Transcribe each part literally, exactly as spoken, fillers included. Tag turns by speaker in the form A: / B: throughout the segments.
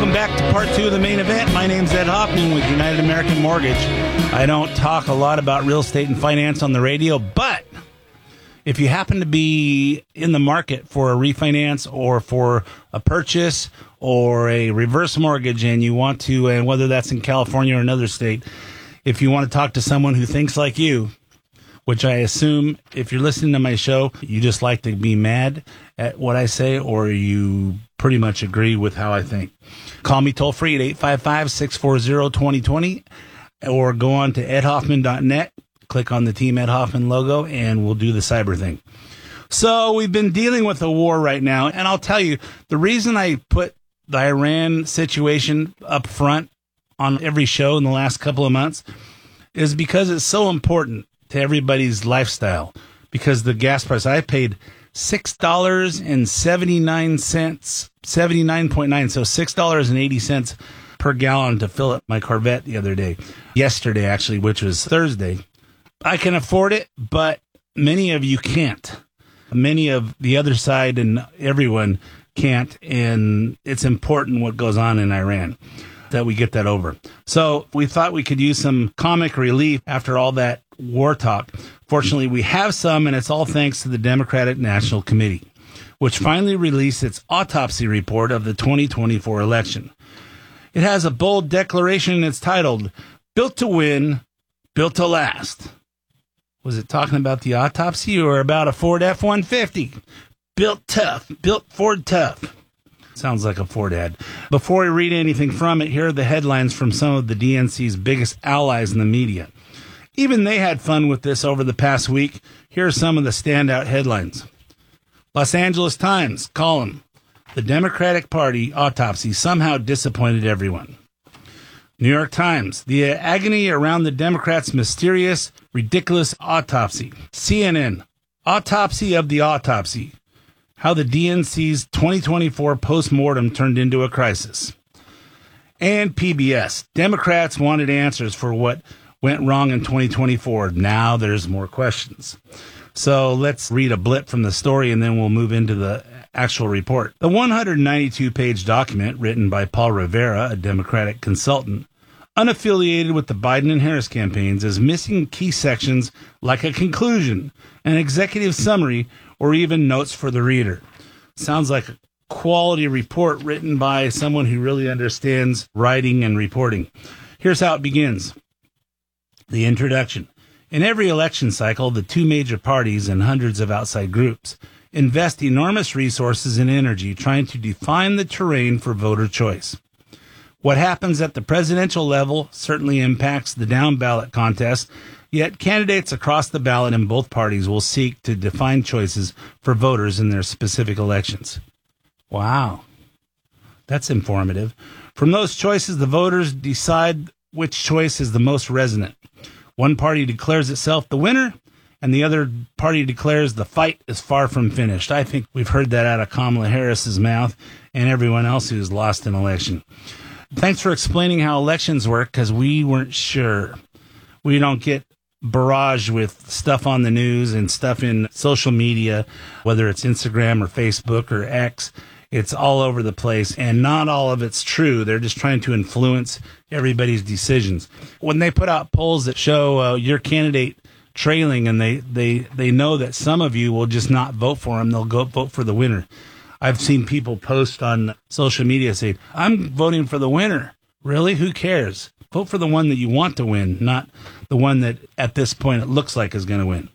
A: Welcome back to part two of the main event. My name's Ed Hoffman with United American Mortgage. I don't talk a lot about real estate and finance on the radio, but if you happen to be in the market for a refinance or for a purchase or a reverse mortgage and you want to, and whether that's in California or another state, if you want to talk to someone who thinks like you, which I assume if you're listening to my show, you just like to be mad at what I say or you pretty much agree with how I think. Call me toll free at eight five five, six four zero, two zero two zero or go on to ed hoffman dot net, click on the Team Ed Hoffman logo, and we'll do the cyber thing. So we've been dealing with a war right now, and I'll tell you, the reason I put the Iran situation up front on every show in the last couple of months is because it's so important to everybody's lifestyle, because the gas price, I paid six dollars and seventy-nine cents, seventy-nine point nine, so six dollars and eighty cents per gallon to fill up my Corvette the other day, yesterday actually, which was Thursday. I can afford it, but many of you can't. Many of the other side and everyone can't, and it's important what goes on in Iran, that we get that over. So we thought we could use some comic relief after all that war talk. Fortunately, we have some, and it's all thanks to the Democratic National Committee, which finally released its autopsy report of the twenty twenty-four election. It has a bold declaration, and it's titled, "Built to Win, Built to Last." Was it talking about the autopsy or about a Ford F one fifty? Built tough, built Ford tough. Sounds like a Ford ad. Before we read anything from it, here are the headlines from some of the D N C's biggest allies in the media. Even they had fun with this over the past week. Here are some of the standout headlines. Los Angeles Times column, "The Democratic Party autopsy somehow disappointed everyone." New York Times, "The agony around the Democrats' mysterious, ridiculous autopsy." C N N, "Autopsy of the autopsy. How the D N C's twenty twenty-four postmortem turned into a crisis." And P B S, "Democrats wanted answers for what went wrong in twenty twenty-four. Now there's more questions." So let's read a blip from the story and then we'll move into the actual report. The one hundred ninety-two page document, written by Paul Rivera, a Democratic consultant, unaffiliated with the Biden and Harris campaigns, is missing key sections like a conclusion, an executive summary, or even notes for the reader. Sounds like a quality report written by someone who really understands writing and reporting. Here's how it begins. The introduction. In every election cycle, the two major parties and hundreds of outside groups invest enormous resources and energy trying to define the terrain for voter choice. What happens at the presidential level certainly impacts the down-ballot contest, yet candidates across the ballot in both parties will seek to define choices for voters in their specific elections. Wow. That's informative. From those choices, the voters decide which choice is the most resonant. One party declares itself the winner, and the other party declares the fight is far from finished. I think we've heard that out of Kamala Harris's mouth and everyone else who's lost an election. Thanks for explaining how elections work, because we weren't sure. We don't get barraged with stuff on the news and stuff in social media, whether it's Instagram or Facebook or X. It's all over the place, and not all of it's true. They're just trying to influence everybody's decisions. When they put out polls that show uh, your candidate trailing, and they, they, they know that some of you will just not vote for him, they'll go vote for the winner. I've seen people post on social media saying, "I'm voting for the winner." Really? Who cares? Vote for the one that you want to win, not the one that at this point it looks like is going to win.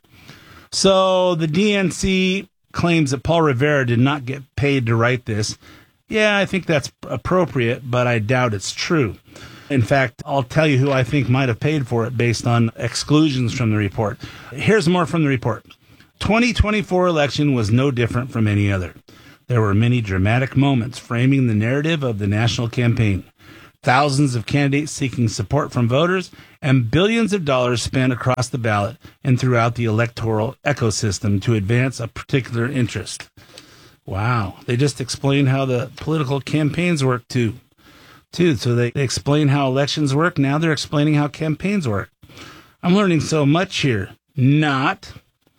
A: So the D N C claims that Paul Rivera did not get paid to write this. Yeah, I think that's appropriate, but I doubt it's true. In fact, I'll tell you who I think might have paid for it based on exclusions from the report. Here's more from the report. twenty twenty-four election was no different from any other. There were many dramatic moments framing the narrative of the national campaign. Thousands of candidates seeking support from voters, and billions of dollars spent across the ballot and throughout the electoral ecosystem to advance a particular interest. Wow. They just explained how the political campaigns work, too. too. So they, they explain how elections work. Now they're explaining how campaigns work. I'm learning so much here. Not.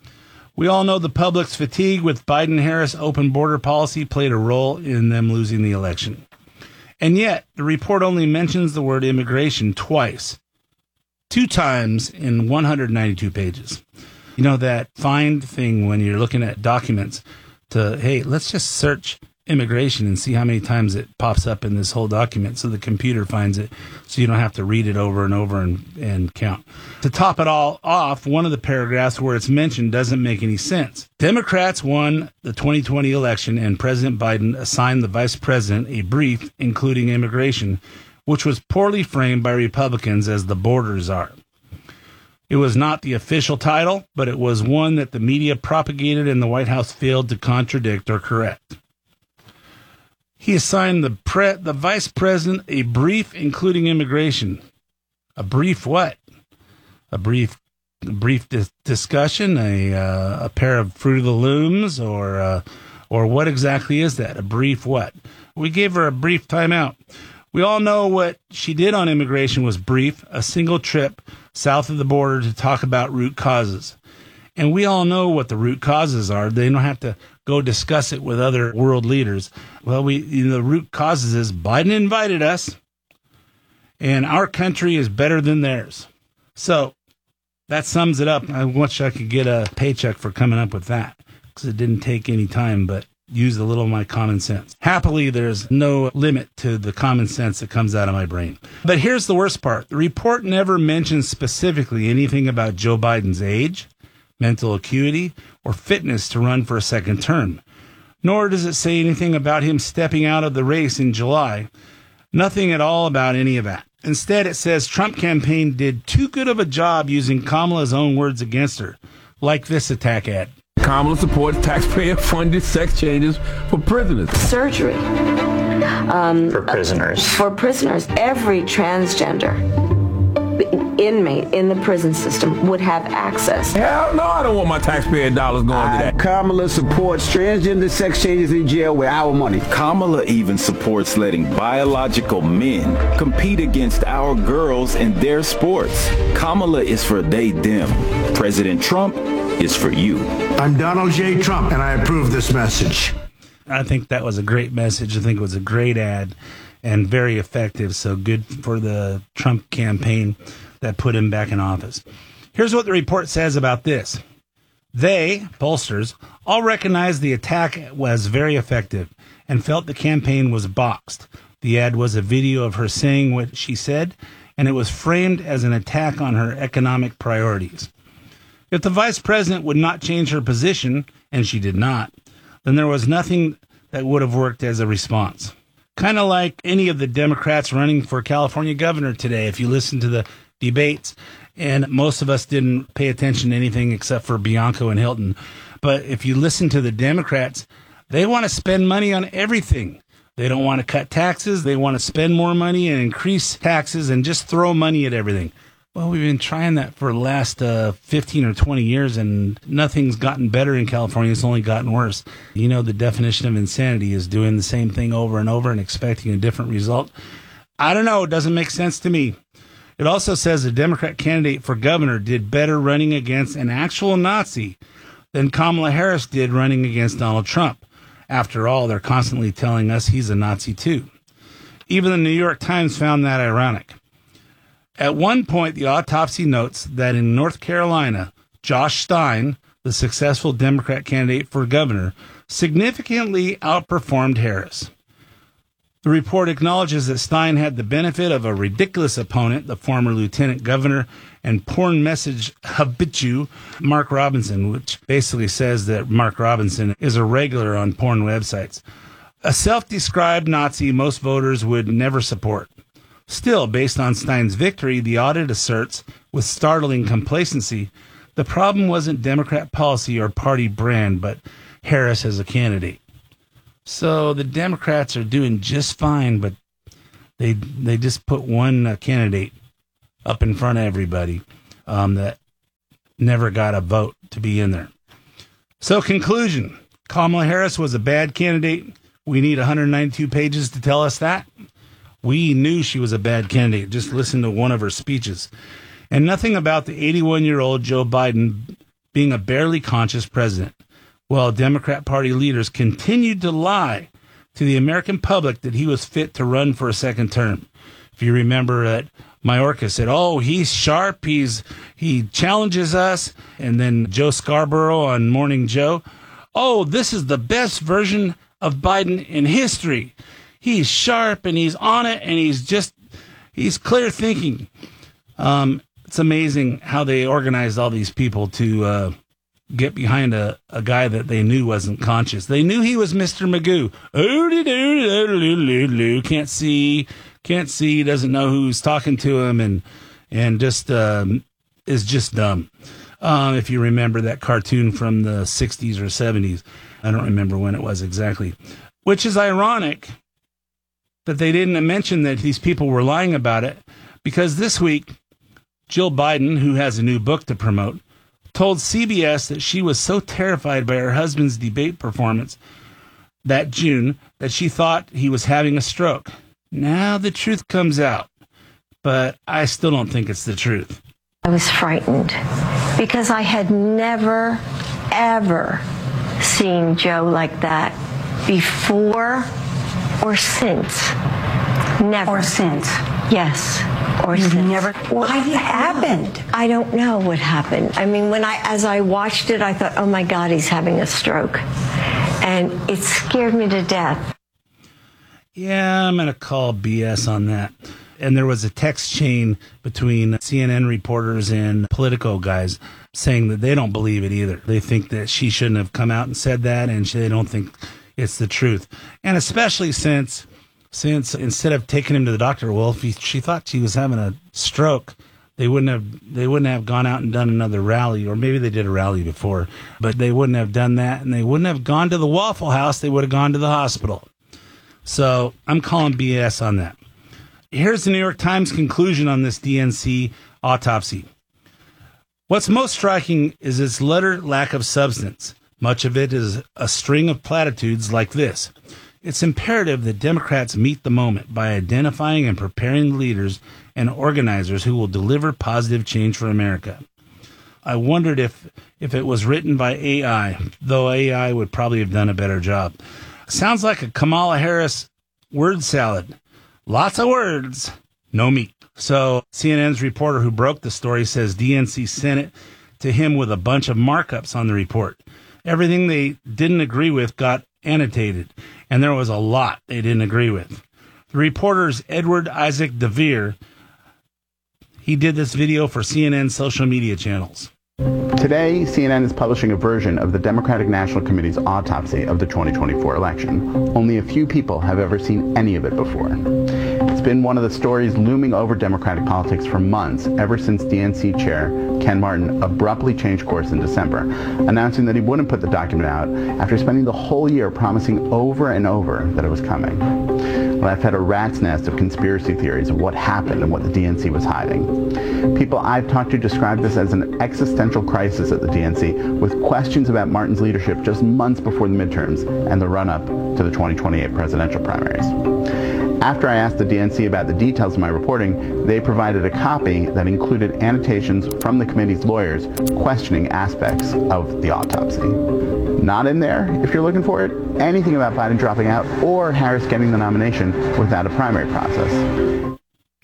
A: We all know the public's fatigue with Biden-Harris open border policy played a role in them losing the election. And yet, the report only mentions the word immigration twice, two times in one hundred ninety-two pages. You know, that find thing when you're looking at documents to, hey, let's just search immigration and see how many times it pops up in this whole document so the computer finds it so you don't have to read it over and over and, and count. To top it all off, one of the paragraphs where it's mentioned doesn't make any sense. Democrats won the twenty twenty election and President Biden assigned the vice president a brief including immigration, which was poorly framed by Republicans as the border czar. It was not the official title, but it was one that the media propagated and the White House failed to contradict or correct. He assigned the pre- the vice president a brief including immigration. A brief what? A brief a brief dis- discussion, a uh, a pair of Fruit of the Looms, or uh, or what exactly is that? A brief what? We gave her a brief timeout. We all know what she did on immigration was brief, a single trip south of the border to talk about root causes. And we all know what the root causes are. They don't have to go discuss it with other world leaders. Well, we you know, the root causes is Biden invited us, and our country is better than theirs. So that sums it up. I wish I could get a paycheck for coming up with that, because it didn't take any time, but used a little of my common sense. Happily, there's no limit to the common sense that comes out of my brain. But here's the worst part. The report never mentions specifically anything about Joe Biden's age, mental acuity, or fitness to run for a second term. Nor does it say anything about him stepping out of the race in July. Nothing at all about any of that. Instead, it says Trump campaign did too good of a job using Kamala's own words against her, like this attack ad.
B: Kamala supports taxpayer-funded sex changes for prisoners.
C: Surgery. Um,
D: for prisoners.
C: Uh, for prisoners. Every transgender inmate in the prison system would have access.
B: Hell no, I don't want my taxpayer dollars going I, to that.
E: Kamala supports transgender sex changes in jail with our money.
F: Kamala even supports letting biological men compete against our girls in their sports. Kamala is for they, them. President Trump is for you.
G: I'm Donald J. Trump, and I approve this message.
A: I think that was a great message. I think it was a great ad and very effective. So good for the Trump campaign that put him back in office. Here's what the report says about this. They, pollsters, all recognized the attack was very effective and felt the campaign was boxed. The ad was a video of her saying what she said, and it was framed as an attack on her economic priorities. If the vice president would not change her position, and she did not, then there was nothing that would have worked as a response. Kind of like any of the Democrats running for California governor today, if you listen to the debates, and most of us didn't pay attention to anything except for Bianco and Hilton. But if you listen to the Democrats, they want to spend money on everything. They don't want to cut taxes. They want to spend more money and increase taxes and just throw money at everything. Well, we've been trying that for the last uh, fifteen or twenty years, and nothing's gotten better in California. It's only gotten worse. You know, the definition of insanity is doing the same thing over and over and expecting a different result. I don't know. It doesn't make sense to me. It also says a Democrat candidate for governor did better running against an actual Nazi than Kamala Harris did running against Donald Trump. After all, they're constantly telling us he's a Nazi too. Even the New York Times found that ironic. At one point, the autopsy notes that in North Carolina, Josh Stein, the successful Democrat candidate for governor, significantly outperformed Harris. The report acknowledges that Stein had the benefit of a ridiculous opponent, the former lieutenant governor and porn message habitué, Mark Robinson, which basically says that Mark Robinson is a regular on porn websites. A self-described Nazi most voters would never support. Still, based on Stein's victory, the audit asserts, with startling complacency, the problem wasn't Democrat policy or party brand, but Harris as a candidate. So the Democrats are doing just fine, but they they just put one uh, candidate up in front of everybody um, that never got a vote to be in there. So conclusion, Kamala Harris was a bad candidate. We need one hundred ninety-two pages to tell us that. We knew she was a bad candidate. Just listen to one of her speeches. And nothing about the eighty-one-year-old Joe Biden being a barely conscious president. While Democrat Party leaders continued to lie to the American public that he was fit to run for a second term. If you remember that Mayorkas said, oh, he's sharp, he's he challenges us. And then Joe Scarborough on Morning Joe, oh, this is the best version of Biden in history. He's sharp and he's on it and he's just, he's clear thinking. Um, it's amazing how they organized all these people to uh, get behind a, a guy that they knew wasn't conscious. They knew he was Mister Magoo. Can't see, can't see, doesn't know who's talking to him, and and just um, is just dumb. Uh, if you remember that cartoon from the sixties or seventies, I don't remember when it was exactly, which is ironic that they didn't mention that these people were lying about it, because this week, Jill Biden, who has a new book to promote, told C B S that she was so terrified by her husband's debate performance that June that she thought he was having a stroke. Now the truth comes out, but I still don't think it's the truth.
C: I was frightened because I had never, ever seen Joe like that before or since. Never.
D: Or since.
C: Yes. Or
D: You've
C: since.
D: never. What happened?
C: I don't know what happened. I mean, when I, as I watched it, I thought, oh my God, he's having a stroke. And it scared me to death.
A: Yeah, I'm going to call B S on that. And there was a text chain between C N N reporters and Politico guys saying that they don't believe it either. They think that she shouldn't have come out and said that, and they don't think it's the truth. And especially since, since instead of taking him to the doctor, well, if he, she thought she was having a stroke, they wouldn't have they wouldn't have gone out and done another rally, or maybe they did a rally before, but they wouldn't have done that, and they wouldn't have gone to the Waffle House. They would have gone to the hospital. So I'm calling B S on that. Here's the New York Times conclusion on this D N C autopsy. What's most striking is its utter lack of substance. Much of it is a string of platitudes like this. It's imperative that Democrats meet the moment by identifying and preparing leaders and organizers who will deliver positive change for America. I wondered if, if it was written by A I, though A I would probably have done a better job. Sounds like a Kamala Harris word salad. Lots of words, no meat. So C N N's reporter who broke the story says D N C sent it to him with a bunch of markups on the report. Everything they didn't agree with got annotated, and there was a lot they didn't agree with. The reporter's Edward Isaac DeVere. He did this video for C N N social media channels.
H: Today, C N N is publishing a version of the Democratic National Committee's autopsy of the twenty twenty-four election. Only a few people have ever seen any of it before. It's been one of the stories looming over Democratic politics for months, ever since D N C chair Ken Martin abruptly changed course in December, announcing that he wouldn't put the document out after spending the whole year promising over and over that it was coming. Well, I've had a rat's nest of conspiracy theories of what happened and what the D N C was hiding. People I've talked to describe this as an existential crisis at the D N C, with questions about Martin's leadership just months before the midterms and the run-up to the twenty twenty-eight presidential primaries. After I asked the D N C about the details of my reporting, they provided a copy that included annotations from the committee's lawyers questioning aspects of the autopsy. Not in there, if you're looking for it, anything about Biden dropping out or Harris getting the nomination without a primary process.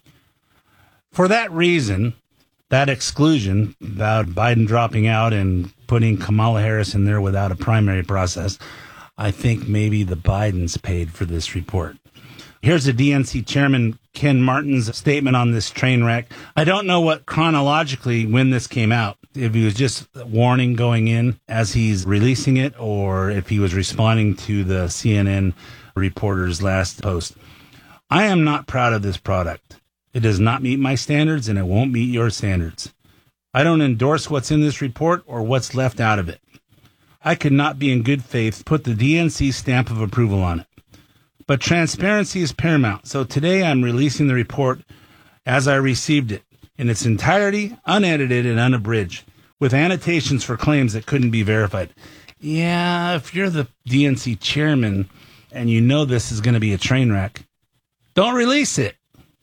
A: For that reason, that exclusion about Biden dropping out and putting Kamala Harris in there without a primary process, I think maybe the Bidens paid for this report. Here's the D N C chairman, Ken Martin's statement on this train wreck. I don't know what chronologically when this came out, if he was just warning going in as he's releasing it, or if he was responding to the C N N reporter's last post. I am not proud of this product. It does not meet my standards, and it won't meet your standards. I don't endorse what's in this report or what's left out of it. I could not be in good faith put the D N C stamp of approval on it. But transparency is paramount, so today I'm releasing the report as I received it, in its entirety, unedited and unabridged, with annotations for claims that couldn't be verified. Yeah, if you're the D N C chairman and you know this is going to be a train wreck, don't release it.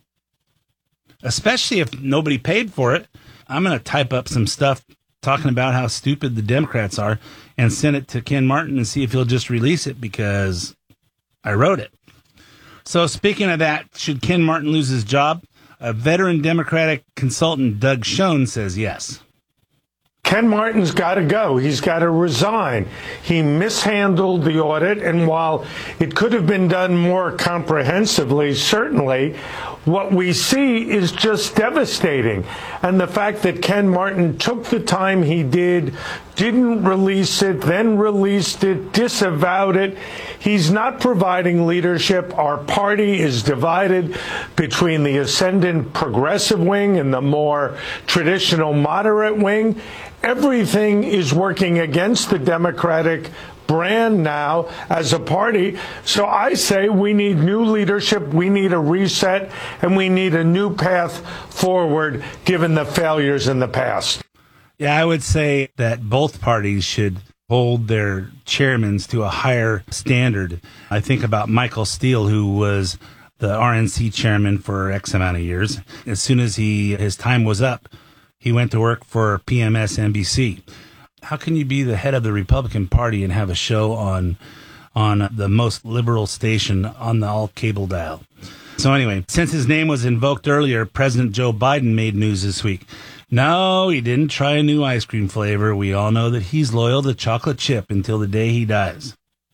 A: Especially if nobody paid for it. I'm going to type up some stuff talking about how stupid the Democrats are and send it to Ken Martin and see if he'll just release it, because I wrote it. So speaking of that, should Ken Martin lose his job? A veteran Democratic consultant, Doug Schoen, says yes.
I: Ken Martin's got to go. He's got to resign. He mishandled the audit, and while it could have been done more comprehensively, certainly, what we see is just devastating. And the fact that Ken Martin took the time he did, didn't release it, then released it, disavowed it. He's not providing leadership. Our party is divided between the ascendant progressive wing and the more traditional moderate wing. Everything is working against the Democratic brand now as a party. So I say we need new leadership, we need a reset, and we need a new path forward given the failures in the past.
A: Yeah, I would say that both parties should hold their chairmen to a higher standard. I think about Michael Steele, who was the R N C chairman for X amount of years. As soon as he his time was up, he went to work for P M S N B C. How can you be the head of the Republican Party and have a show on on the most liberal station on the all cable dial? So anyway, since his name was invoked earlier, President Joe Biden made news this week. No, he didn't try a new ice cream flavor. We all know that he's loyal to chocolate chip until the day he dies.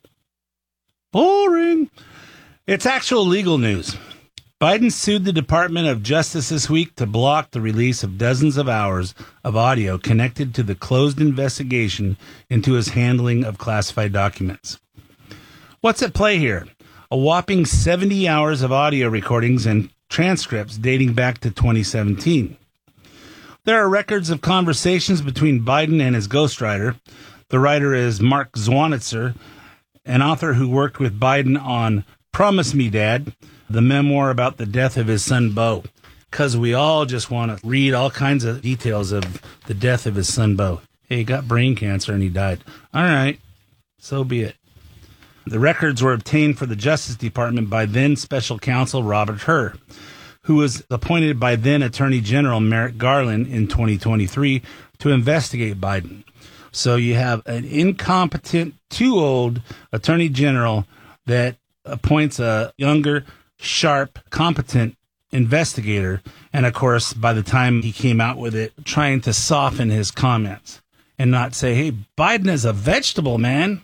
A: Boring. It's actual legal news. Biden sued the Department of Justice this week to block the release of dozens of hours of audio connected to the closed investigation into his handling of classified documents. What's at play here? A whopping seventy hours of audio recordings and transcripts dating back to twenty seventeen. There are records of conversations between Biden and his ghostwriter. The writer is Mark Zwanitzer, an author who worked with Biden on Promise Me, Dad, the memoir about the death of his son, Beau, because we all just want to read all kinds of details of the death of his son, Beau. Hey, he got brain cancer and he died. All right, so be it. The records were obtained for the Justice Department by then Special Counsel Robert Hur, who was appointed by then Attorney General Merrick Garland in twenty twenty-three to investigate Biden. So you have an incompetent, too old Attorney General that appoints a younger, sharp, competent investigator, and of course, by the time he came out with it, trying to soften his comments and not say, hey, Biden is a vegetable, man.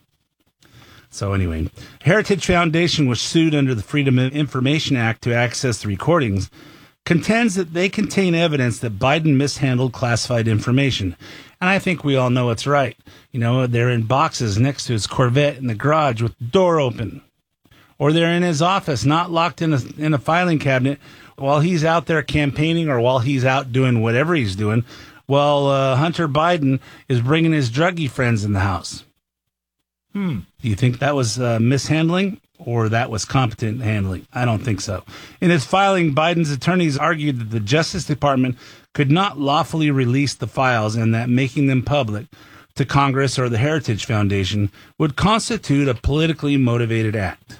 A: So anyway, Heritage Foundation was sued under the Freedom of Information Act to access the recordings, contends that they contain evidence that Biden mishandled classified information. And I think we all know it's right. You know, they're in boxes next to his Corvette in the garage with the door open. Or they're in his office, not locked in a, in a filing cabinet while he's out there campaigning or while he's out doing whatever he's doing, while uh, Hunter Biden is bringing his druggie friends in the house. Hmm. Do you think that was uh, mishandling or that was competent handling? I don't think so. In his filing, Biden's attorneys argued that the Justice Department could not lawfully release the files and that making them public to Congress or the Heritage Foundation would constitute a politically motivated act.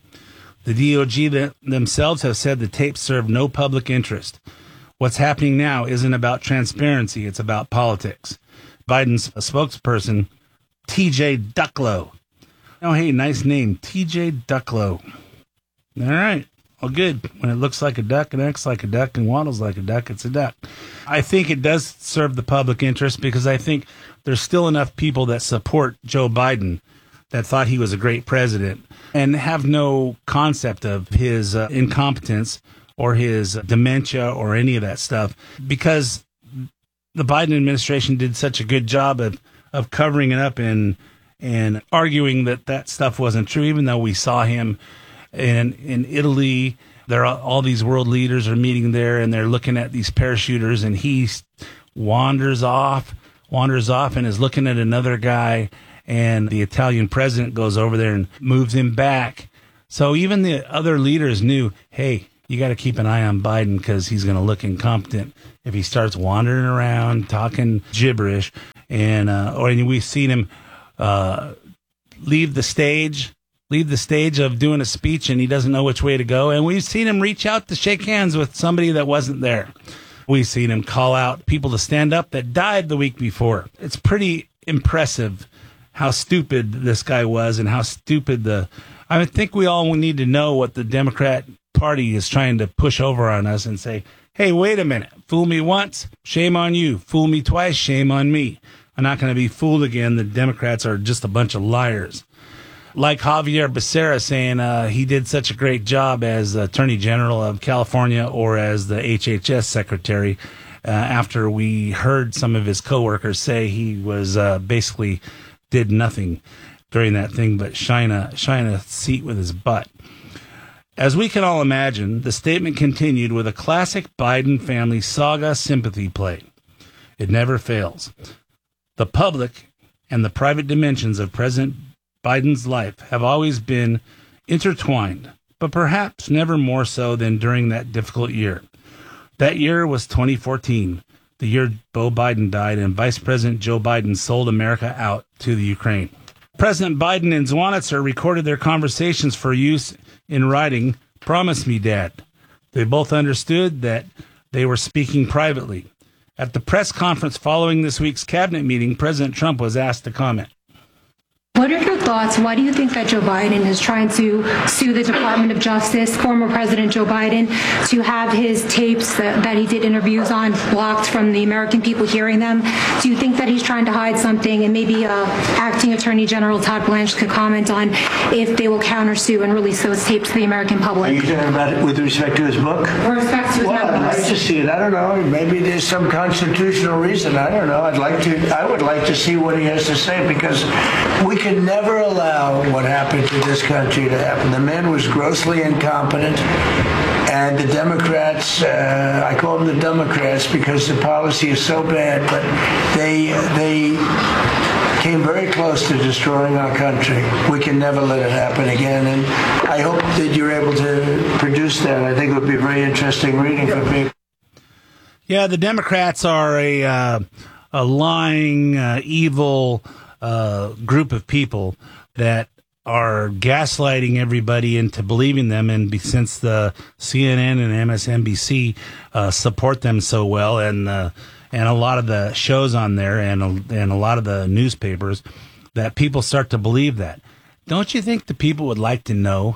A: The D O J th- themselves have said the tapes serve no public interest. What's happening now isn't about transparency, it's about politics. Biden's spokesperson, T J Ducklo. Oh, hey, nice name, T J Ducklo. All right, all good. When it looks like a duck and acts like a duck and waddles like a duck, it's a duck. I think it does serve the public interest because I think there's still enough people that support Joe Biden that thought he was a great president and have no concept of his uh, incompetence or his dementia or any of that stuff because the Biden administration did such a good job of, of covering it up and and arguing that that stuff wasn't true, even though we saw him in, in Italy. There are all these world leaders are meeting there and they're looking at these parachuters and he wanders off, wanders off and is looking at another guy. And the Italian president goes over there and moves him back. So even the other leaders knew, hey, you got to keep an eye on Biden because he's going to look incompetent if he starts wandering around talking gibberish. And uh, or we've seen him uh, leave the stage, leave the stage of doing a speech, and he doesn't know which way to go. And we've seen him reach out to shake hands with somebody that wasn't there. We've seen him call out people to stand up that died the week before. It's pretty impressive how stupid this guy was and how stupid the I think we all need to know what the Democrat Party is trying to push over on us and say, hey, wait a minute. Fool me once, shame on you. Fool me twice, shame on me. I'm not going to be fooled again. The Democrats are just a bunch of liars. Like Javier Becerra saying uh, he did such a great job as Attorney General of California or as the H H S Secretary uh, after we heard some of his coworkers say he was uh, basically did nothing during that thing but shine a, shine a seat with his butt. As we can all imagine, the statement continued with a classic Biden family saga sympathy play. It never fails. The public and the private dimensions of President Biden's life have always been intertwined, but perhaps never more so than during that difficult year. That year was twenty fourteen, the year Beau Biden died and Vice President Joe Biden sold America out to the Ukraine. President Biden and Zwonitzer recorded their conversations for use in writing, "Promise Me, Dad." They both understood that they were speaking privately. At the press conference following this week's cabinet meeting, President Trump was asked to comment.
J: What are your thoughts? Why do you think that Joe Biden is trying to sue the Department of Justice, former President Joe Biden, to have his tapes that, that he did interviews on blocked from the American people hearing them? Do you think that he's trying to hide something? And maybe uh, Acting Attorney General Todd Blanche could comment on if they will countersue and release those tapes to the American public.
G: Are you talking about it with respect to his book?
J: With respect to his
G: well, I'd like to see it. I don't know. Maybe there's some constitutional reason. I don't know. I'd like to. I would like to see what he has to say because we can never allow what happened to this country to happen. The man was grossly incompetent, and the Democrats, uh, I call them the Democrats because the policy is so bad, but they they came very close to destroying our country. We can never let it happen again, and I hope that you're able to produce that. I think it would be very interesting reading for people.
A: Yeah, the Democrats are a, uh, a lying, uh, evil uh, group of people that are gaslighting everybody into believing them. And be, since the C N N and M S N B C uh, support them so well, and uh, and a lot of the shows on there and a, and a lot of the newspapers, that people start to believe that. Don't you think the people would like to know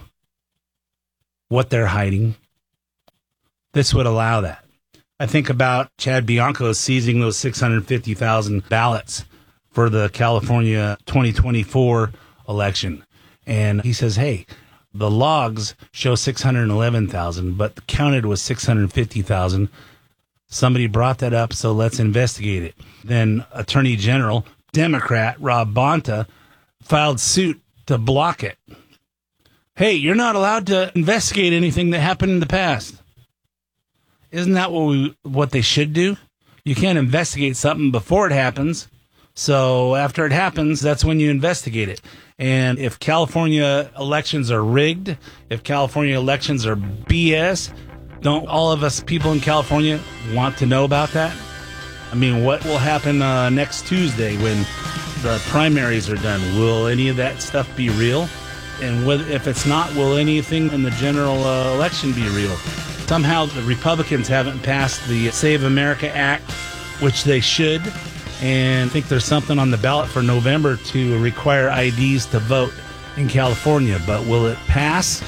A: what they're hiding? This would allow that. I think about Chad Bianco seizing those six hundred fifty thousand ballots for the California twenty twenty-four election. And he says, hey, the logs show six hundred eleven thousand, but counted was six hundred fifty thousand. Somebody brought that up, so let's investigate it. Then Attorney General, Democrat Rob Bonta, filed suit to block it. Hey, you're not allowed to investigate anything that happened in the past. Isn't that what we, what they should do? You can't investigate something before it happens. So after it happens, that's when you investigate it. And if California elections are rigged, if California elections are B S, don't all of us people in California want to know about that? I mean, what will happen uh, next Tuesday when the primaries are done? Will any of that stuff be real? And whether, if it's not, will anything in the general uh, election be real? Somehow the Republicans haven't passed the Save America Act, which they should. And I think there's something on the ballot for November to require I Ds to vote in California. But will it pass?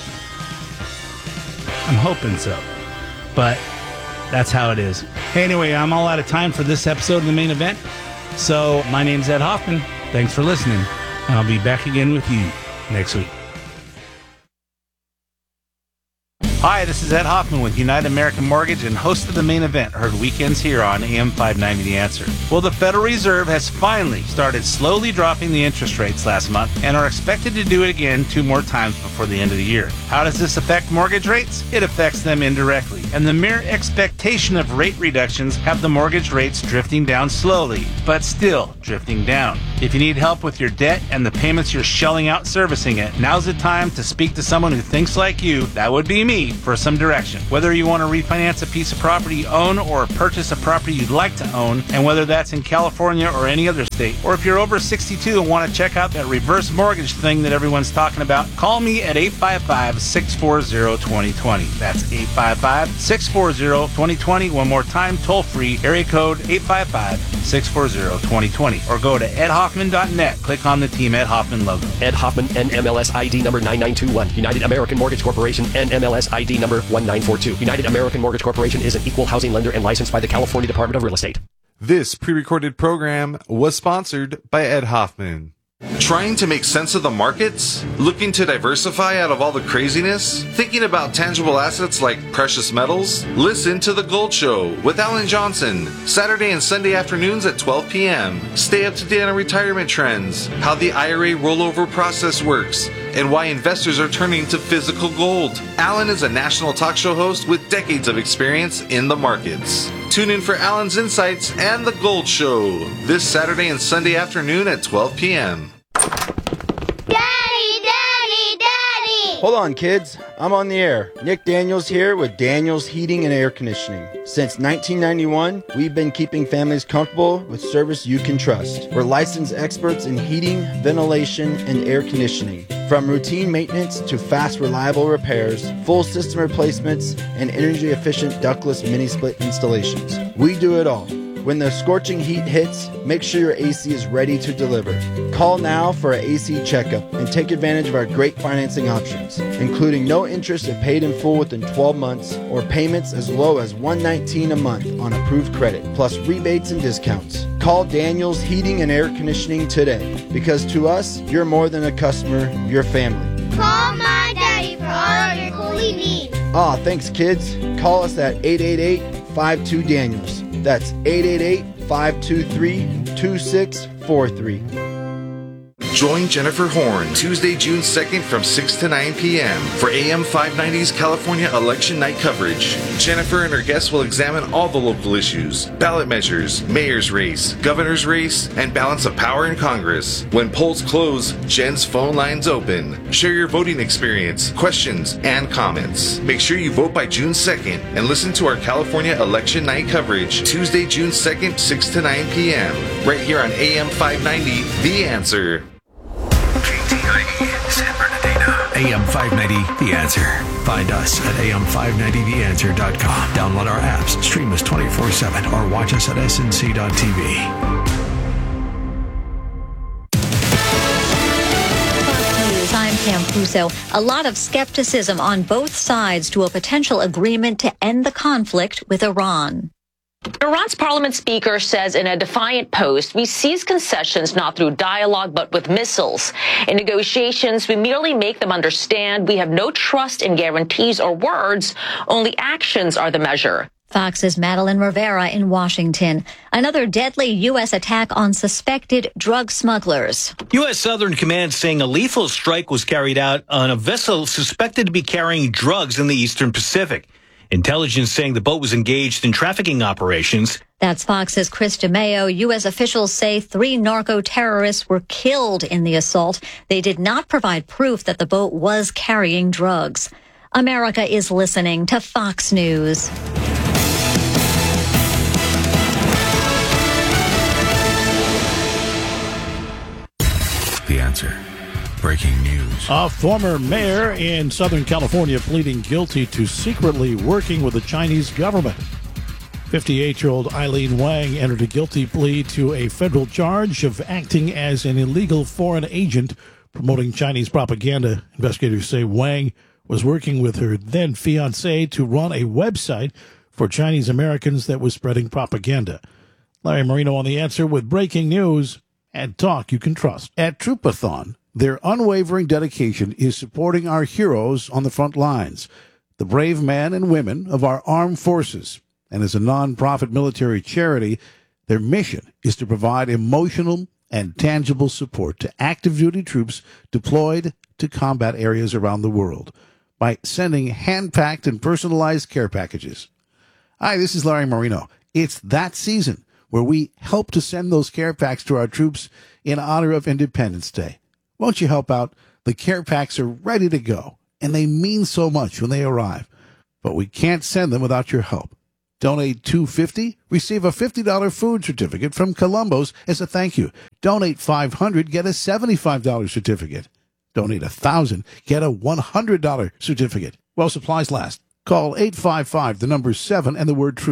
A: I'm hoping so. But that's how it is. Hey, anyway, I'm all out of time for this episode of The Main Event. So my name's Ed Hoffman. Thanks for listening. And I'll be back again with you next week. Hi, this is Ed Hoffman with United American Mortgage and host of The Main Event, heard weekends here on A M five ninety The Answer. Well, the Federal Reserve has finally started slowly dropping the interest rates last month and are expected to do it again two more times before the end of the year. How does this affect mortgage rates? It affects them indirectly, and the mere expectation of rate reductions have the mortgage rates drifting down slowly, but still drifting down. If you need help with your debt and the payments you're shelling out servicing it, now's the time to speak to someone who thinks like you, that would be me, for some direction. Whether you want to refinance a piece of property you own or purchase a property you'd like to own, and whether that's in California or any other state, or if you're over sixty-two and want to check out that reverse mortgage thing that everyone's talking about, call me at eight five five, six four zero, two zero two zero. That's eight five five, six four zero, two zero two zero. One more time, toll free, area code eight five five, six four zero, two zero two zero. Or go to ed hoffman hoffman dot net. Click on the Team Ed Hoffman logo.
K: Ed Hoffman, N M L S I D number nine nine two one. United American Mortgage Corporation, N M L S I D number one nine four two. United American Mortgage Corporation is an equal housing lender and licensed by the California Department of Real Estate.
L: This pre-recorded program was sponsored by Ed Hoffman. Trying to make sense of the markets? Looking to diversify out of all the craziness? Thinking about tangible assets like precious metals? Listen to The Gold Show with Alan Johnson, Saturday and Sunday afternoons at twelve p.m. Stay up to date on retirement trends, how the I R A rollover process works, and why investors are turning to physical gold. Alan is a national talk show host with decades of experience in the markets. Tune in for Alan's insights and The Gold Show this Saturday and Sunday afternoon at twelve p.m.
M: Daddy, Daddy, Daddy!
N: Hold on, kids. I'm on the air. Nick Daniels here with Daniels Heating and Air Conditioning. Since nineteen ninety-one, we've been keeping families comfortable with service you can trust. We're licensed experts in heating, ventilation, and air conditioning. From routine maintenance to fast, reliable repairs, full system replacements, and energy-efficient ductless mini-split installations. We do it all. When the scorching heat hits, make sure your A C is ready to deliver. Call now for an A C checkup and take advantage of our great financing options, including no interest if paid in full within twelve months or payments as low as one hundred nineteen dollars a month on approved credit, plus rebates and discounts. Call Daniels Heating and Air Conditioning today, because to us, you're more than a customer, you're family.
M: Call my daddy for all of your cooling needs.
N: Aw, thanks kids. Call us at eight eight eight, five two, Daniels. That's eight eight eight, five two three, two six four three.
L: Join Jennifer Horn Tuesday, June second from six to nine p.m. for A M five ninety's California Election Night coverage. Jennifer and her guests will examine all the local issues, ballot measures, mayor's race, governor's race, and balance of power in Congress. When polls close, Jen's phone line's open. Share your voting experience, questions, and comments. Make sure you vote by June second and listen to our California Election Night coverage Tuesday, June second, six to nine p.m. right here on A M five ninety, The Answer.
O: San Bernardino. A M five ninety, The Answer. Find us at A M five ninety the answer dot com. Download our apps, stream us twenty-four seven, or watch us at S N C dot T V.
P: I'm Pam Puso. A lot of skepticism on both sides to a potential agreement to end the conflict with Iran.
Q: Iran's parliament speaker says in a defiant post, we seize concessions not through dialogue but with missiles. In negotiations, we merely make them understand we have no trust in guarantees or words. Only actions are the measure.
P: Fox's Madeline Rivera in Washington. Another deadly U S attack on suspected drug smugglers.
R: U S Southern Command saying a lethal strike was carried out on a vessel suspected to be carrying drugs in the Eastern Pacific. Intelligence saying the boat was engaged in trafficking operations.
P: That's Fox's Chris DeMeo. U S officials say three narco-terrorists were killed in the assault. They did not provide proof that the boat was carrying drugs. America is listening to Fox News.
O: The Answer. Breaking news.
S: A former mayor in Southern California pleading guilty to secretly working with the Chinese government. fifty-eight-year-old Eileen Wang entered a guilty plea to a federal charge of acting as an illegal foreign agent promoting Chinese propaganda. Investigators say Wang was working with her then fiancé to run a website for Chinese Americans that was spreading propaganda. Larry Marino on The Answer with breaking news and talk you can trust. At Troopathon, their unwavering dedication is supporting our heroes on the front lines, the brave men and women of our armed forces. And as a non-profit military charity, their mission is to provide emotional and tangible support to active duty troops deployed to combat areas around the world by sending hand-packed and personalized care packages. Hi, this is Larry Marino. It's that season where we help to send those care packs to our troops in honor of Independence Day. Won't you help out? The care packs are ready to go, and they mean so much when they arrive. But we can't send them without your help. Donate two hundred fifty dollars, receive a fifty dollars food certificate from Columbo's as a thank you. Donate five hundred dollars, get a seventy-five dollars certificate. Donate one thousand dollars, get a one hundred dollars certificate. While supplies last. Call eight five five, the number seven, and the word troops.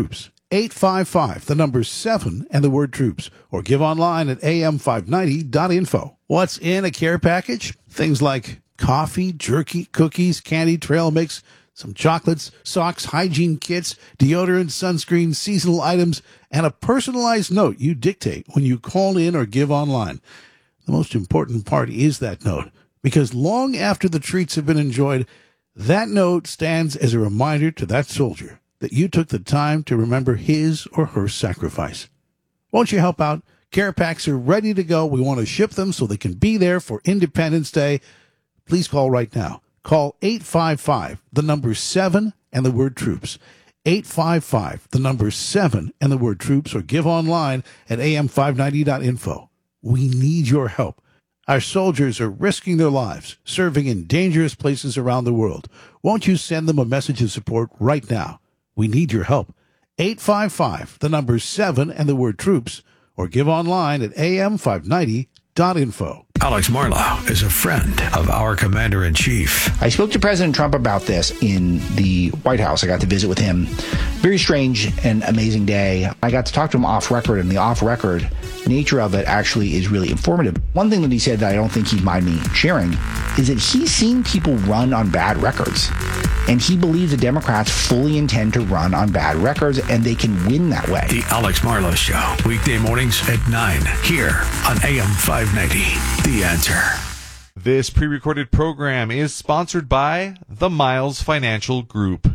S: eight five five, the number seven, and the word troops, or give online at A M five ninety dot info. What's in a care package? Things like coffee, jerky, cookies, candy, trail mix, some chocolates, socks, hygiene kits, deodorant, sunscreen, seasonal items, and a personalized note you dictate when you call in or give online. The most important part is that note, because long after the treats have been enjoyed, that note stands as a reminder to that soldier that you took the time to remember his or her sacrifice. Won't you help out? Care packs are ready to go. We want to ship them so they can be there for Independence Day. Please call right now. Call eight five five, the number seven, and the word troops. eight five five, the number seven, and the word troops, or give online at A M five ninety dot info. We need your help. Our soldiers are risking their lives, serving in dangerous places around the world. Won't you send them a message of support right now? We need your help. eight five five, the number seven, and the word troops, or give online at A M five ninety dot info.
O: Alex Marlow is a friend of our commander-in-chief.
T: I spoke to President Trump about this in the White House. I got to visit with him. Very strange and amazing day. I got to talk to him off record, and the off record nature of it actually is really informative. One thing that he said that I don't think he'd mind me sharing is that he's seen people run on bad records. And he believes the Democrats fully intend to run on bad records, and they can win that way.
O: The Alex Marlow Show, weekday mornings at nine, here on A M five ninety. The Answer.
L: This pre-recorded program is sponsored by the Miles Financial Group.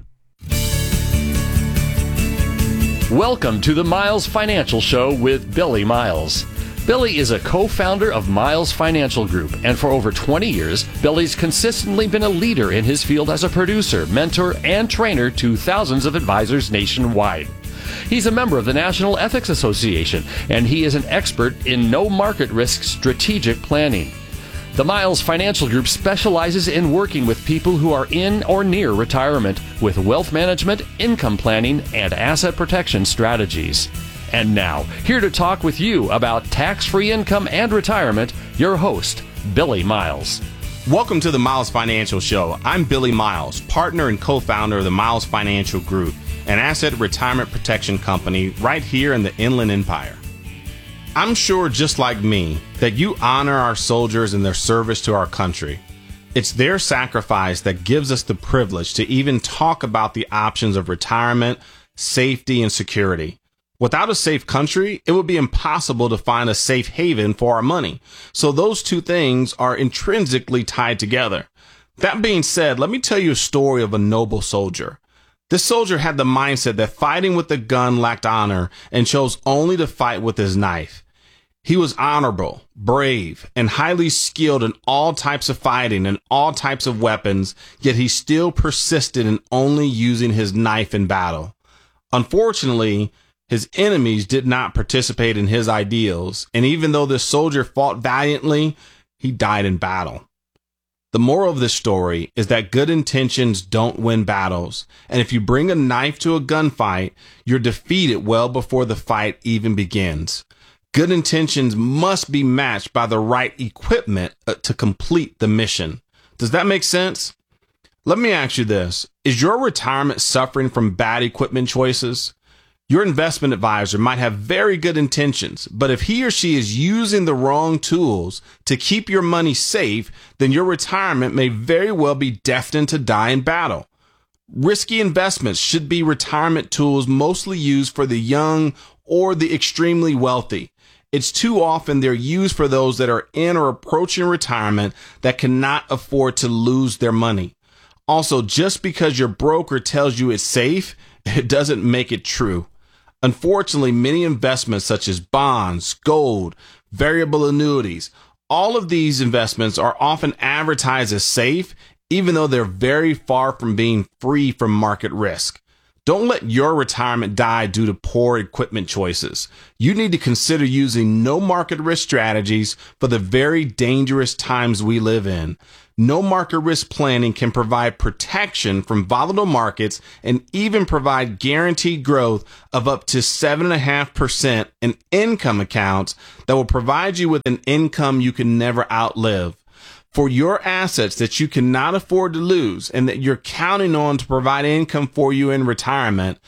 U: Welcome to the Miles Financial Show with Billy Miles. Billy is a co-founder of Miles Financial Group, and for over twenty years, Billy's consistently been a leader in his field as a producer, mentor, and trainer to thousands of advisors nationwide. He's a member of the National Ethics Association, and he is an expert in no-market risk strategic planning. The Miles Financial Group specializes in working with people who are in or near retirement with wealth management, income planning, and asset protection strategies. And now, here to talk with you about tax-free income and retirement, your host, Billy Miles.
V: Welcome to the Miles Financial Show. I'm Billy Miles, partner and co-founder of the Miles Financial Group, an asset retirement protection company right here in the Inland Empire. I'm sure, just like me, that you honor our soldiers and their service to our country. It's their sacrifice that gives us the privilege to even talk about the options of retirement, safety, and security. Without a safe country, it would be impossible to find a safe haven for our money. So those two things are intrinsically tied together. That being said, let me tell you a story of a noble soldier. This soldier had the mindset that fighting with a gun lacked honor and chose only to fight with his knife. He was honorable, brave, and highly skilled in all types of fighting and all types of weapons, yet he still persisted in only using his knife in battle. Unfortunately, his enemies did not participate in his ideals, and even though this soldier fought valiantly, he died in battle. The moral of this story is that good intentions don't win battles, and if you bring a knife to a gunfight, you're defeated well before the fight even begins. Good intentions must be matched by the right equipment to complete the mission. Does that make sense? Let me ask you this. Is your retirement suffering from bad equipment choices? Your investment advisor might have very good intentions, but if he or she is using the wrong tools to keep your money safe, then your retirement may very well be destined to die in battle. Risky investments should be retirement tools mostly used for the young or the extremely wealthy. It's too often they're used for those that are in or approaching retirement that cannot afford to lose their money. Also, just because your broker tells you it's safe, it doesn't make it true. Unfortunately, many investments such as bonds, gold, variable annuities, all of these investments are often advertised as safe, even though they're very far from being free from market risk. Don't let your retirement die due to poor equipment choices. You need to consider using no market risk strategies for the very dangerous times we live in. No market risk planning can provide protection from volatile markets and even provide guaranteed growth of up to seven point five percent in income accounts that will provide you with an income you can never outlive. For your assets that you cannot afford to lose and that you're counting on to provide income for you in retirement,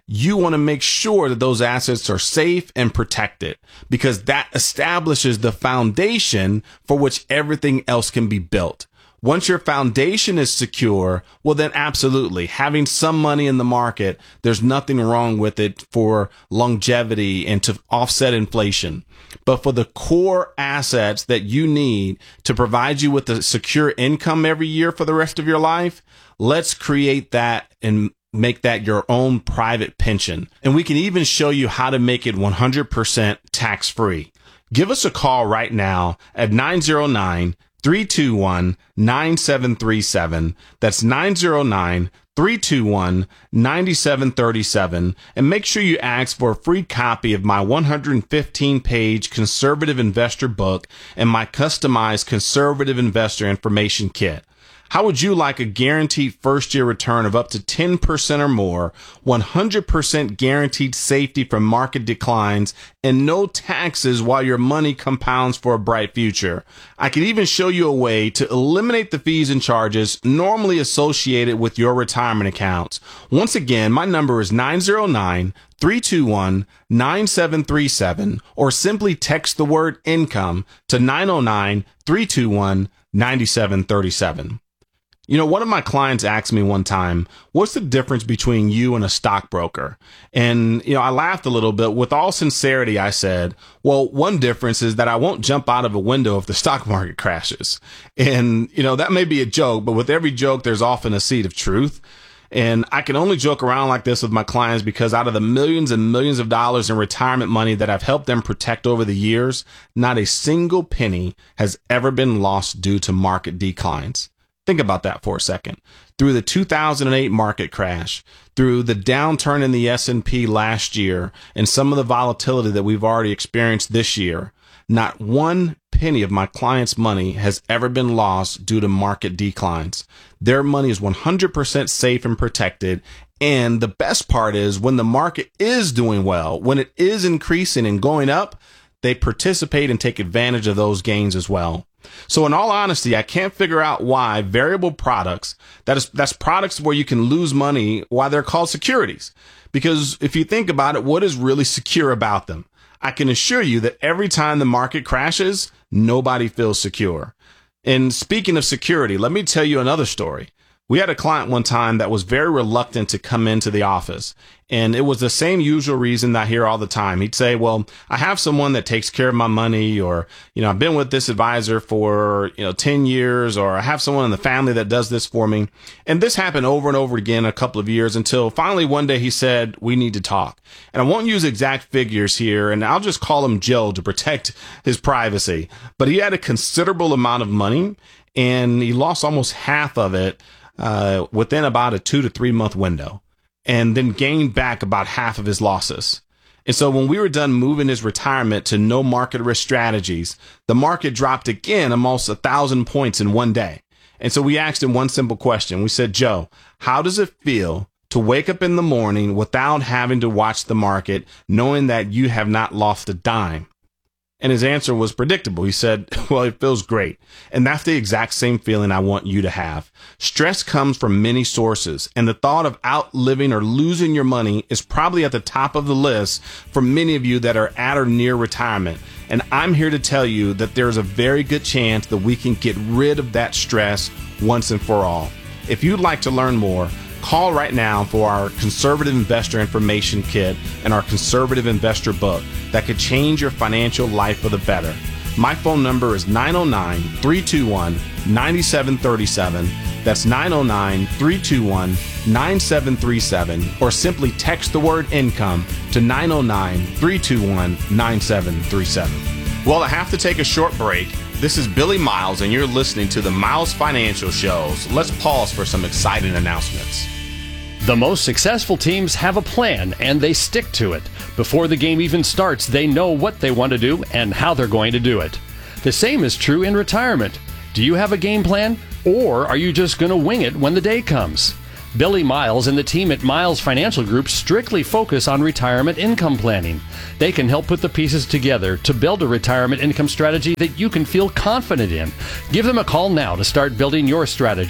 V: you want to make sure that those assets are safe and protected, because that establishes the foundation for which everything else can be built. Once your foundation is secure, well, then absolutely, having some money in the market, there's nothing wrong with it for longevity and to offset inflation. But for the core assets that you need to provide you with a secure income every year for the rest of your life, let's create that and make that your own private pension. And we can even show you how to make it one hundred percent tax-free. Give us a call right now at nine zero nine, three two one, nine seven three seven. That's nine zero nine, three two one, nine seven three seven. And make sure you ask for a free copy of my one hundred fifteen page Conservative Investor book and my customized Conservative Investor Information Kit. How would you like a guaranteed first-year return of up to ten percent or more, one hundred percent guaranteed safety from market declines, and no taxes while your money compounds for a bright future? I could even show you a way to eliminate the fees and charges normally associated with your retirement accounts. Once again, my number is nine zero nine, three two one, nine seven three seven, or simply text the word income to nine zero nine, three two one, nine seven three seven. You know, one of my clients asked me one time, what's the difference between you and a stockbroker? And, you know, I laughed a little bit. With all sincerity, I said, well, one difference is that I won't jump out of a window if the stock market crashes. And, you know, that may be a joke, but with every joke, there's often a seed of truth. And I can only joke around like this with my clients because out of the millions and millions of dollars in retirement money that I've helped them protect over the years, not a single penny has ever been lost due to market declines. Think about that for a second. Through the two thousand eight market crash, through the downturn in the S and P last year, and some of the volatility that we've already experienced this year, not one penny of my clients' money has ever been lost due to market declines. Their money is one hundred percent safe and protected. And the best part is when the market is doing well, when it is increasing and going up, they participate and take advantage of those gains as well. So in all honesty, I can't figure out why variable products, that is, that's products where you can lose money, why they're called securities. Because if you think about it, what is really secure about them? I can assure you that every time the market crashes, nobody feels secure. And speaking of security, let me tell you another story. We had a client one time that was very reluctant to come into the office. And it was the same usual reason that I hear all the time. He'd say, well, I have someone that takes care of my money, or, you know, I've been with this advisor for, you know, ten years, or I have someone in the family that does this for me. And this happened over and over again a couple of years until finally one day he said, we need to talk. And I won't use exact figures here, and I'll just call him Joe to protect his privacy. But he had a considerable amount of money, and he lost almost half of it uh, within about a two to three month window, and then gained back about half of his losses. And so when we were done moving his retirement to no market risk strategies, the market dropped again almost a thousand points in one day. And so we asked him one simple question. We said, Joe, how does it feel to wake up in the morning without having to watch the market, knowing that you have not lost a dime? And his answer was predictable. He said, well, it feels great. And that's the exact same feeling I want you to have. Stress comes from many sources, and the thought of outliving or losing your money is probably at the top of the list for many of you that are at or near retirement. And I'm here to tell you that there's a very good chance that we can get rid of that stress once and for all. If you'd like to learn more, call right now for our Conservative Investor Information Kit and our Conservative Investor Book that could change your financial life for the better. My phone number is nine zero nine, three two one, nine seven three seven. That's nine zero nine, three two one, nine seven three seven. Or simply text the word income to nine zero nine, three two one, nine seven three seven. Well, I have to take a short break. This is Billy Miles, and you're listening to the Miles Financial Shows. Let's pause for some exciting announcements.
U: The most successful teams have a plan, and they stick to it. Before the game even starts, they know what they want to do and how they're going to do it. The same is true in retirement. Do you have a game plan, or are you just going to wing it when the day comes? Billy Miles and the team at Miles Financial Group strictly focus on retirement income planning. They can help put the pieces together to build a retirement income strategy that you can feel confident in. Give them a call now to start building your strategy.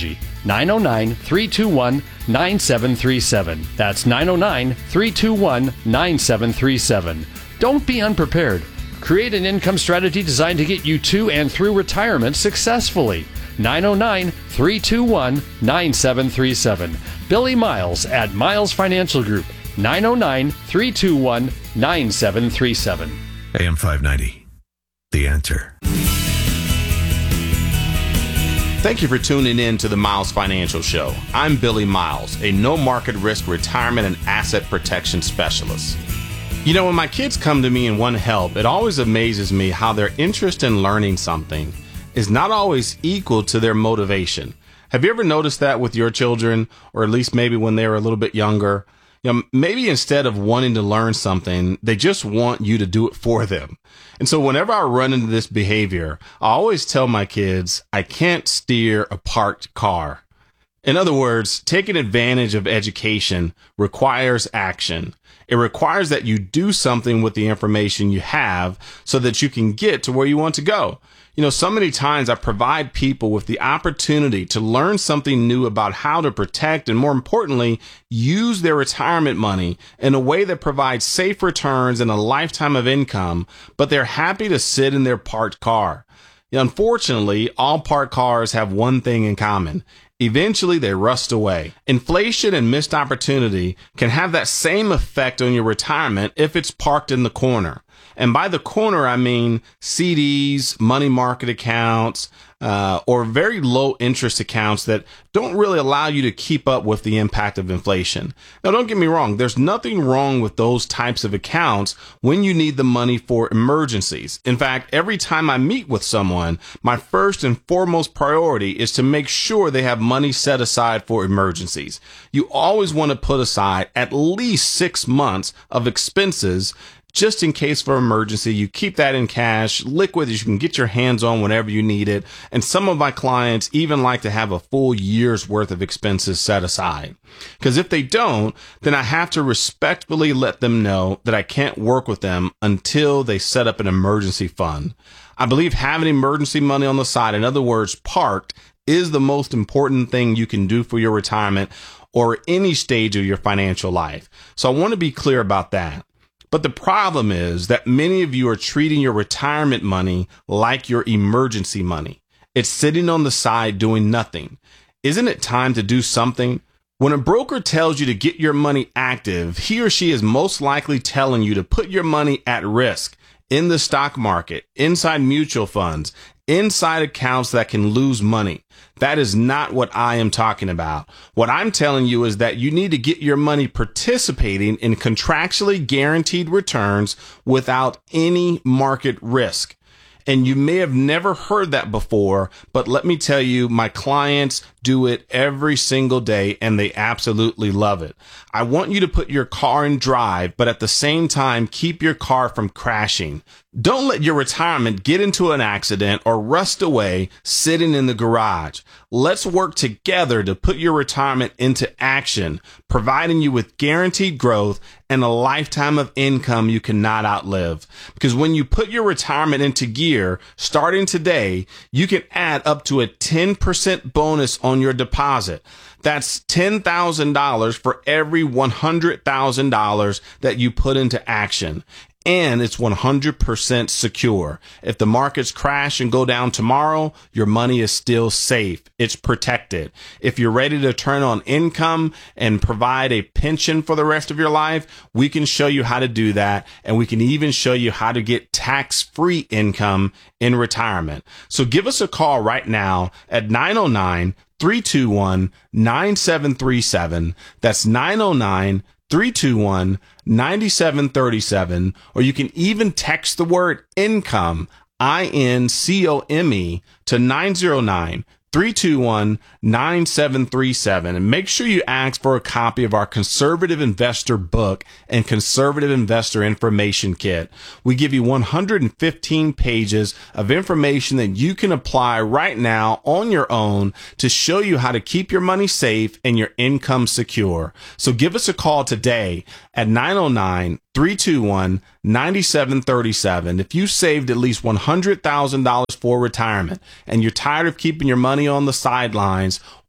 U: nine oh nine, three two one, nine seven three seven. That's nine oh nine, three two one, nine seven three seven. Don't be unprepared. Create an income strategy designed to get you to and through retirement successfully. nine oh nine, three two one, nine seven three seven. Billy Miles at Miles Financial Group. nine oh nine, three two one, nine seven three seven.
O: A M five ninety, The Answer.
V: Thank you for tuning in to the Miles Financial Show. I'm Billy Miles, a no market risk retirement and asset protection specialist. You know, when my kids come to me and want help, it always amazes me how their interest in learning something is not always equal to their motivation. Have you ever noticed that with your children, or at least maybe when they were a little bit younger? You know, maybe instead of wanting to learn something, they just want you to do it for them. And so whenever I run into this behavior, I always tell my kids, I can't steer a parked car. In other words, taking advantage of education requires action. It requires that you do something with the information you have so that you can get to where you want to go. You know, so many times I provide people with the opportunity to learn something new about how to protect and, more importantly, use their retirement money in a way that provides safe returns and a lifetime of income, but they're happy to sit in their parked car. You know, unfortunately, all parked cars have one thing in common. Eventually, they rust away. Inflation and missed opportunity can have that same effect on your retirement if it's parked in the corner. And by the corner, I mean C Ds, money market accounts, uh, or very low interest accounts that don't really allow you to keep up with the impact of inflation. Now, don't get me wrong. There's nothing wrong with those types of accounts when you need the money for emergencies. In fact, every time I meet with someone, my first and foremost priority is to make sure they have money set aside for emergencies. You always want to put aside at least six months of expenses just in case for emergency. You keep that in cash, liquid, that you can get your hands on whenever you need it. And some of my clients even like to have a full year's worth of expenses set aside. Because if they don't, then I have to respectfully let them know that I can't work with them until they set up an emergency fund. I believe having emergency money on the side, in other words, parked, is the most important thing you can do for your retirement or any stage of your financial life. So I want to be clear about that. But the problem is that many of you are treating your retirement money like your emergency money. It's sitting on the side doing nothing. Isn't it time to do something? When a broker tells you to get your money active, he or she is most likely telling you to put your money at risk in the stock market, inside mutual funds, inside accounts that can lose money. That is not what I am talking about. What I'm telling you is that you need to get your money participating in contractually guaranteed returns without any market risk. And you may have never heard that before, but let me tell you, my clients do it every single day and they absolutely love it. I want you to put your car in drive, but at the same time, keep your car from crashing. Don't let your retirement get into an accident or rust away sitting in the garage. Let's work together to put your retirement into action, providing you with guaranteed growth and a lifetime of income you cannot outlive. Because when you put your retirement into gear, starting today, you can add up to a ten percent bonus on your deposit. That's ten thousand dollars for every one hundred thousand dollars that you put into action. And it's one hundred percent secure. If the markets crash and go down tomorrow, your money is still safe. It's protected. If you're ready to turn on income and provide a pension for the rest of your life, we can show you how to do that. And we can even show you how to get tax-free income in retirement. So give us a call right now at nine oh nine, three two one, nine seven three seven. That's nine oh nine, three two one, nine seven three seven, or you can even text the word income, I N C O M E, to nine oh nine, three two one, nine seven three seven. And make sure you ask for a copy of our Conservative Investor book and Conservative Investor Information Kit. We give you one hundred fifteen pages of information that you can apply right now on your own to show you how to keep your money safe and your income secure. So give us a call today at nine oh nine, three two one, nine seven three seven. If you saved at least one hundred thousand dollars for retirement and you're tired of keeping your money on the sidelines,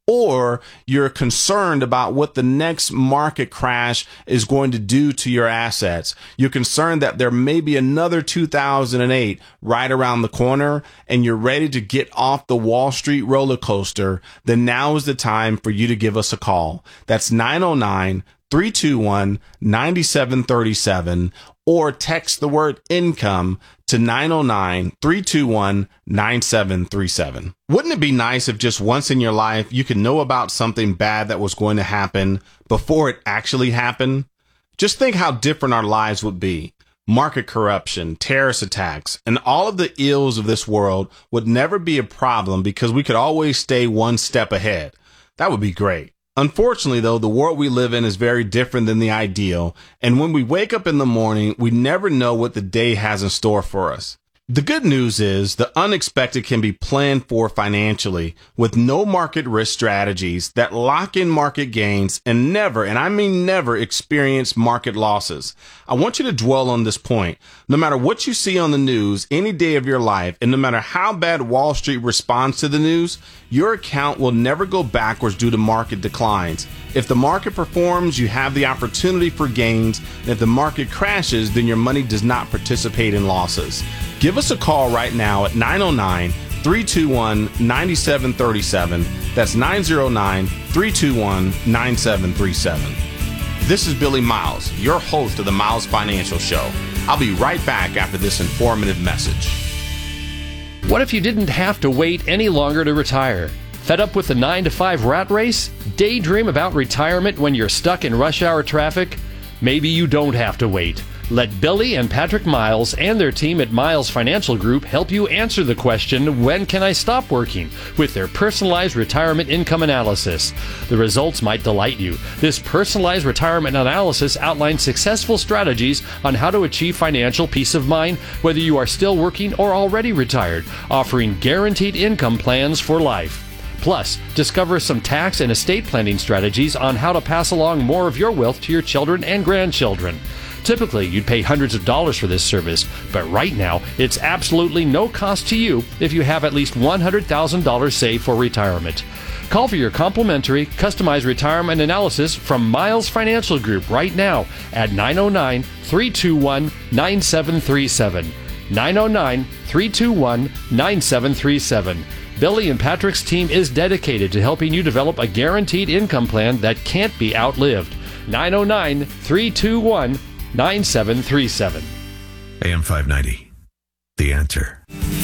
V: or you're concerned about what the next market crash is going to do to your assets. You're concerned that there may be another two thousand eight right around the corner, and you're ready to get off the Wall Street roller coaster, then now is the time for you to give us a call. That's nine oh nine, three two one, nine seven three seven, or text the word income to nine oh nine, three two one, nine seven three seven. Wouldn't it be nice if just once in your life you could know about something bad that was going to happen before it actually happened? Just think how different our lives would be. Market corruption, terrorist attacks, and all of the ills of this world would never be a problem because we could always stay one step ahead. That would be great. Unfortunately, though, the world we live in is very different than the ideal, and when we wake up in the morning, we never know what the day has in store for us. The good news is the unexpected can be planned for financially with no market risk strategies that lock in market gains and never, and I mean never, experience market losses. I want you to dwell on this point. No matter what you see on the news any day of your life, and no matter how bad Wall Street responds to the news, your account will never go backwards due to market declines. If the market performs, you have the opportunity for gains, and if the market crashes, then your money does not participate in losses. Give us a call right now at nine oh nine, three two one, nine seven three seven. That's nine oh nine, three two one, nine seven three seven. This is Billy Miles, your host of the Miles Financial Show. I'll be right back after this informative message.
U: What if you didn't have to wait any longer to retire? Fed up with the nine to five rat race? Daydream about retirement when you're stuck in rush hour traffic? Maybe you don't have to wait. Let Billy and Patrick Miles and their team at Miles Financial Group help you answer the question, when can I stop working? With their personalized retirement income analysis. The results might delight you. This personalized retirement analysis outlines successful strategies on how to achieve financial peace of mind, whether you are still working or already retired, offering guaranteed income plans for life. Plus, discover some tax and estate planning strategies on how to pass along more of your wealth to your children and grandchildren. Typically, you'd pay hundreds of dollars for this service, but right now, it's absolutely no cost to you if you have at least one hundred thousand dollars saved for retirement. Call for your complimentary, customized retirement analysis from Miles Financial Group right now at nine oh nine, three two one, nine seven three seven. nine oh nine, three two one, nine seven three seven. Billy and Patrick's team is dedicated to helping you develop a guaranteed income plan that can't be outlived. nine oh nine, three two one, nine seven three seven.
O: A M five ninety, The Answer.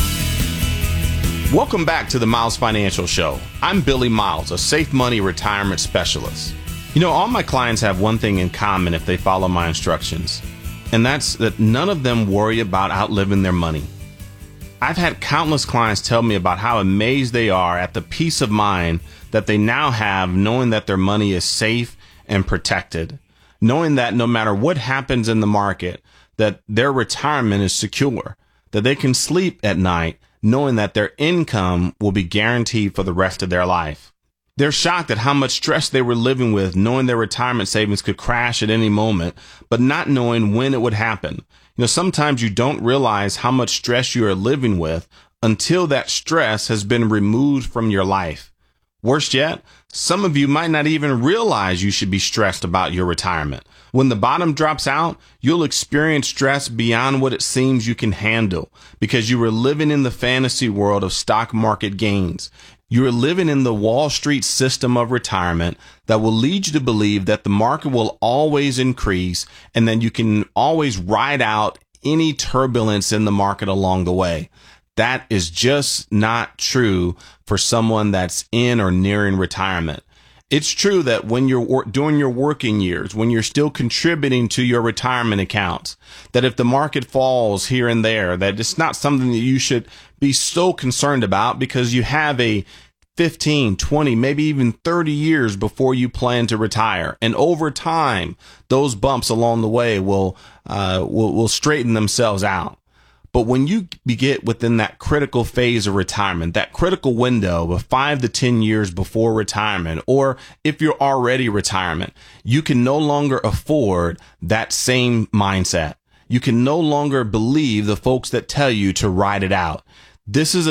V: Welcome back to the Miles Financial Show. I'm Billy Miles, a safe money retirement specialist. You know, all my clients have one thing in common if they follow my instructions, and that's that none of them worry about outliving their money. I've had countless clients tell me about how amazed they are at the peace of mind that they now have knowing that their money is safe and protected, knowing that no matter what happens in the market, that their retirement is secure, that they can sleep at night knowing that their income will be guaranteed for the rest of their life. They're shocked at how much stress they were living with, knowing their retirement savings could crash at any moment, but not knowing when it would happen. You know, sometimes you don't realize how much stress you are living with until that stress has been removed from your life. Worse yet, some of you might not even realize you should be stressed about your retirement. When the bottom drops out, you'll experience stress beyond what it seems you can handle because you were living in the fantasy world of stock market gains. You are living in the Wall Street system of retirement that will lead you to believe that the market will always increase and then you can always ride out any turbulence in the market along the way. That is just not true for someone that's in or nearing retirement. It's true that when you're doing your working years, when you're still contributing to your retirement accounts, that if the market falls here and there, that it's not something that you should be so concerned about because you have a fifteen, twenty, maybe even thirty years before you plan to retire. And over time, those bumps along the way will, uh, will, will straighten themselves out. But when you get within that critical phase of retirement, that critical window of five to ten years before retirement, or if you're already retirement, you can no longer afford that same mindset. You can no longer believe the folks that tell you to ride it out. This is a